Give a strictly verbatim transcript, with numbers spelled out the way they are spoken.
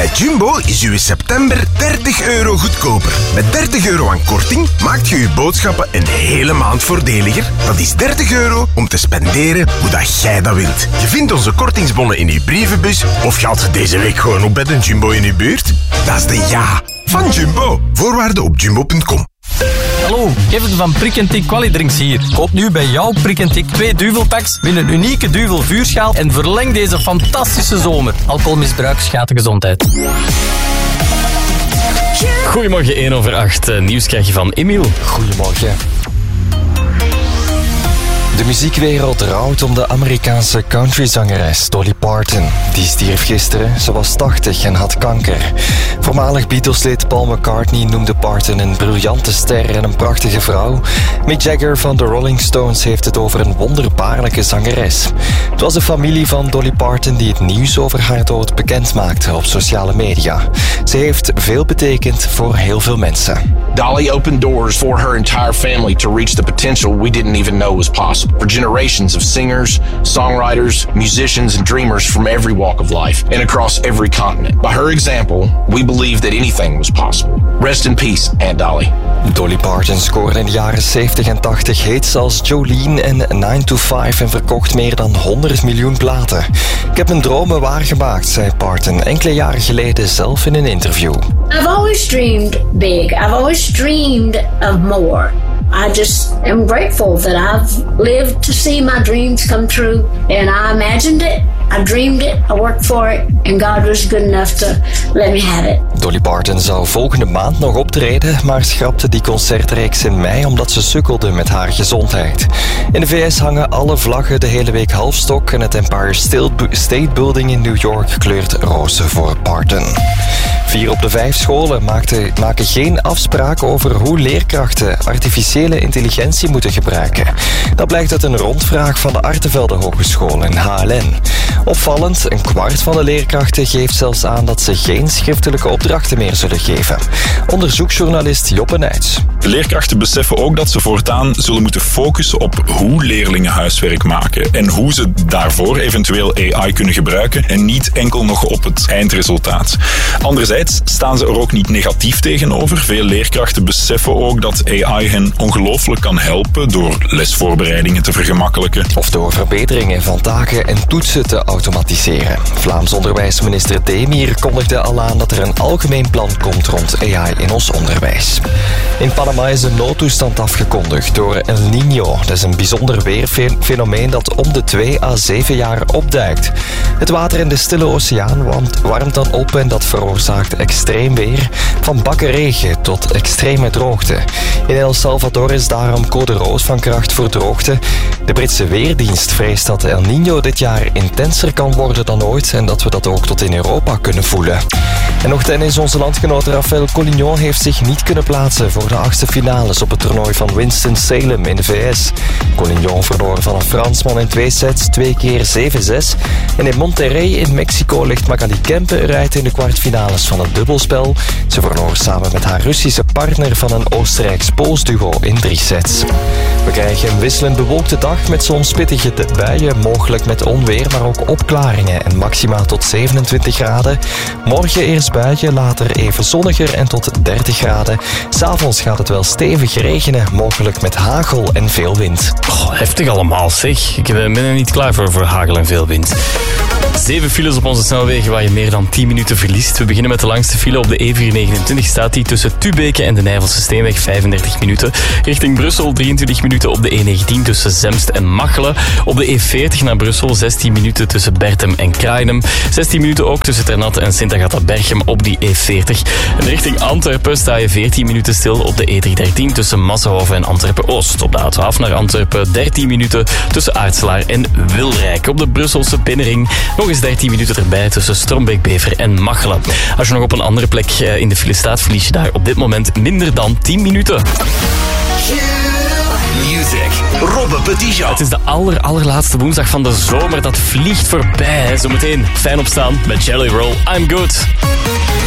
Bij Jumbo is uw september dertig euro goedkoper. Met dertig euro aan korting maakt je je boodschappen een hele maand voordeliger. Dat is dertig euro om te spenderen hoe dat jij dat wilt. Je vindt onze kortingsbonnen in uw brievenbus of je haalt ze deze week gewoon op bij de Jumbo in uw buurt. Dat is de ja van Jumbo. Voorwaarden op jumbo punt com. Hallo, Kevin van Prik en Tik Qualidrinks hier. Koop nu bij jou Prik en Tik twee duvelpacks, win een unieke duvel vuurschaal en verleng deze fantastische zomer. Alcoholmisbruik schaadt de gezondheid. Goedemorgen, één over acht. Uh, nieuws krijg je van Emiel. Goedemorgen. De muziekwereld rouwt om de Amerikaanse countryzangeres Dolly Parton. Die stierf gisteren, ze was tachtig en had kanker. Voormalig Beatles-lid Paul McCartney noemde Parton een briljante ster en een prachtige vrouw. Mick Jagger van de Rolling Stones heeft het over een wonderbaarlijke zangeres. Het was de familie van Dolly Parton die het nieuws over haar dood bekend maakte op sociale media. Ze heeft veel betekend voor heel veel mensen. Dolly opened doors for her entire family to reach the potential we didn't even know was possible. For generations of singers, songwriters, musicians, and dreamers from every walk of life and across every continent. By her example, we believe that anything was possible. Rest in peace, Aunt Dolly. Dolly Parton scoorde in de jaren zeventig en tachtig hits als Jolene en nine to five en verkocht meer dan honderd miljoen platen. Ik heb mijn dromen waargemaakt, zei Parton enkele jaren geleden zelf in een interview. I've always dreamed big. I've always dreamed of more. I just am grateful that I've lived to see my dreams come true. And I imagined it, I dreamed it, I worked for it, and God was good enough to let me have it. Dolly Parton zou volgende maand nog optreden, maar schrapte die concertreeks in mei omdat ze sukkelde met haar gezondheid. In de V S hangen alle vlaggen de hele week halfstok en het Empire State Building in New York kleurt roze voor Parton. Vier op de vijf scholen maakten, maken geen afspraken over hoe leerkrachten artificiële intelligentie moeten gebruiken. Dat blijkt uit een rondvraag van de Artevelde Hogeschool in H L N. Opvallend, een kwart van de leerkrachten geeft zelfs aan dat ze geen schriftelijke opdrachten meer zullen geven. Onderzoeksjournalist Joppe Nuyts. De leerkrachten beseffen ook dat ze voortaan zullen moeten focussen op hoe leerlingen huiswerk maken en hoe ze daarvoor eventueel A I kunnen gebruiken en niet enkel nog op het eindresultaat. Anderzijds staan ze er ook niet negatief tegenover. Veel leerkrachten beseffen ook dat A I hen ongelooflijk kan helpen door lesvoorbereidingen te vergemakkelijken. Of door verbeteringen van taken en toetsen te automatiseren. Vlaams onderwijsminister Demir kondigde al aan dat er een algemeen plan komt rond A I in ons onderwijs. In Panama is een noodtoestand afgekondigd door El Niño. Dat is een bijzonder weerfenomeen dat om de twee à zeven jaar opduikt. Het water in de Stille Oceaan warmt dan op en dat veroorzaakt extreem weer, van bakken regen tot extreme droogte. In El Salvador is daarom code rood van kracht voor droogte. De Britse Weerdienst vreest dat El Niño dit jaar intenser kan worden dan ooit en dat we dat ook tot in Europa kunnen voelen. En nog tennis, onze landgenoot Rafael Collignon heeft zich niet kunnen plaatsen voor de achtste finales op het toernooi van Winston-Salem in de V S. Collignon verloor van een Fransman in twee sets, twee keer zeven zes. En in Monterrey in Mexico ligt Magali Kempe eruit in de kwartfinales van het dubbelspel. Ze verloor samen met haar Russische partner van een Oostenrijks-Pools duo in drie sets. We krijgen een wisselend bewolkte dag met soms pittige buien, mogelijk met onweer, maar ook opklaringen en maxima tot zevenentwintig graden. Morgen eerst buien, later even zonniger en tot dertig graden. 'S Avonds gaat het wel stevig regenen, mogelijk met hagel en veel wind. Oh, heftig allemaal, zeg. Ik ben er niet klaar voor, voor hagel en veel wind. Zeven files op onze snelwegen waar je meer dan tien minuten verliest. We beginnen met de langste file op de E vier negenentwintig. Staat die tussen Tubeke en de Nijvelse Steenweg, vijfendertig minuten. Richting Brussel, drieëntwintig minuten op de E negentien tussen Zemst en Machelen. Op de E veertig naar Brussel, zestien minuten tussen Bertem en Kraaienum. zestien minuten ook tussen Ternat en Sint-Agatha-Berchem op die E veertig. En richting Antwerpen sta je veertien minuten stil op de E driehonderddertien tussen Massenhoven en Antwerpen-Oost. Op de A twaalf naar Antwerpen, dertien minuten tussen Aartselaar en Wilrijk. Op de Brusselse Binnenring nog eens dertien minuten erbij tussen Strombeek-Bever en Machelen. Als je nog op een andere plek in de file staat, verlies je daar op dit moment minder dan tien minuten. Music, Robbe Petitjean. Het is de aller, allerlaatste woensdag van de zomer. Dat vliegt voorbij. Zometeen fijn opstaan met Jelly Roll. I'm good.